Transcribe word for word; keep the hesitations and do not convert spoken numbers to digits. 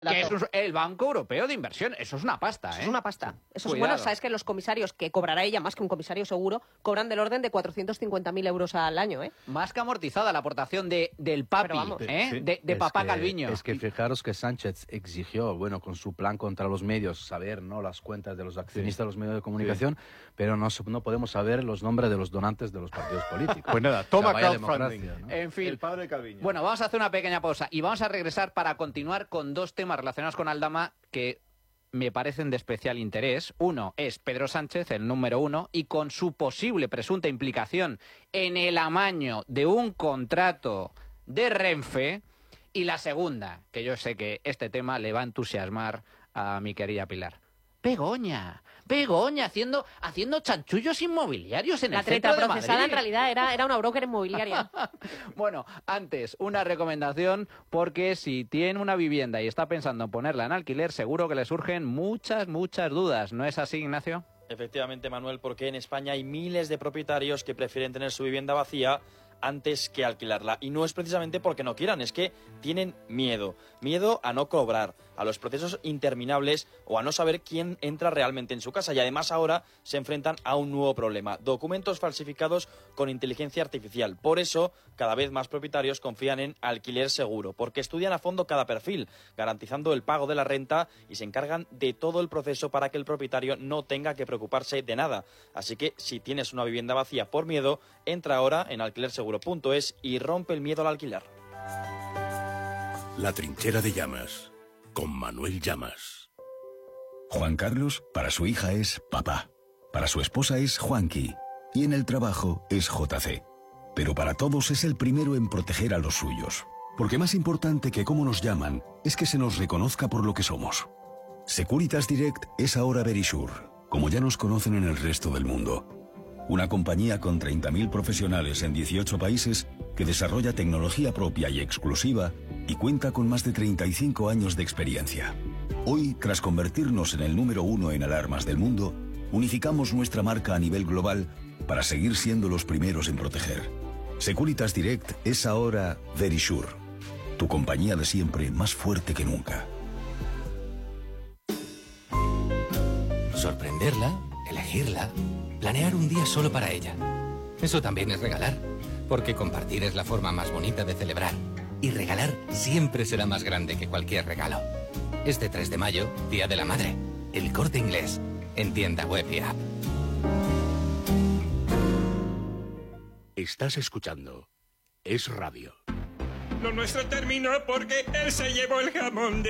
Que es el Banco Europeo de Inversión. Eso es una pasta, ¿eh? Eso es una pasta. Eso es Cuidado. bueno. Sabes que los comisarios, que cobrará ella más que un comisario seguro, cobran del orden de cuatrocientos cincuenta mil euros al año, ¿eh? Más que amortizada la aportación de, del papi, ¿eh? Sí. de, de Es papá que- Calviño. Es que fijaros que Sánchez exigió, bueno, con su plan contra los medios, saber, ¿no?, las cuentas de los accionistas de los medios de comunicación, pero no, s- no podemos saber los nombres de los donantes de los partidos políticos. Pues nada, O sea, toma vaya crowdfunding. democracia, ¿no? En fin. El padre de Calviño. Bueno, vamos a hacer una pequeña pausa y vamos a regresar para continuar con dos temas relacionados con Aldama que me parecen de especial interés. Uno es Pedro Sánchez, el número uno, y con su posible presunta implicación en el amaño de un contrato de Renfe. Y la segunda, que yo sé que este tema le va a entusiasmar a mi querida Pilar. Begoña, Begoña, haciendo, haciendo chanchullos inmobiliarios en La el centro treta de procesada Madrid. en realidad era, era una broker inmobiliaria. Bueno, antes, una recomendación, porque si tiene una vivienda y está pensando en ponerla en alquiler, seguro que le surgen muchas, muchas dudas. ¿No es así, Ignacio? Efectivamente, Manuel, porque en España hay miles de propietarios que prefieren tener su vivienda vacía antes que alquilarla. Y no es precisamente porque no quieran, es que tienen miedo. Miedo a no cobrar, a los procesos interminables o a no saber quién entra realmente en su casa. Y además ahora se enfrentan a un nuevo problema: documentos falsificados con inteligencia artificial. Por eso, cada vez más propietarios confían en Alquiler Seguro, porque estudian a fondo cada perfil, garantizando el pago de la renta y se encargan de todo el proceso para que el propietario no tenga que preocuparse de nada. Así que si tienes una vivienda vacía por miedo, entra ahora en alquiler seguro punto es y rompe el miedo al alquiler. La trinchera de Llamas, con Manuel Llamas. Juan Carlos, para su hija es papá. Para su esposa es Juanqui. Y en el trabajo es J C. Pero para todos es el primero en proteger a los suyos. Porque más importante que cómo nos llaman es que se nos reconozca por lo que somos. Securitas Direct es ahora Verisure, como ya nos conocen en el resto del mundo. Una compañía con treinta mil profesionales en dieciocho países que desarrolla tecnología propia y exclusiva y cuenta con más de treinta y cinco años de experiencia. Hoy, tras convertirnos en el número uno en alarmas del mundo, unificamos nuestra marca a nivel global para seguir siendo los primeros en proteger. Securitas Direct es ahora Verisure, tu compañía de siempre más fuerte que nunca. Sorprenderla, elegirla, planear un día solo para ella. Eso también es regalar, porque compartir es la forma más bonita de celebrar. Y regalar siempre será más grande que cualquier regalo. Este tres de mayo, Día de la Madre, El Corte Inglés, en tienda web y app. Estás escuchando Es Radio. Lo nuestro terminó porque él se llevó el jamón de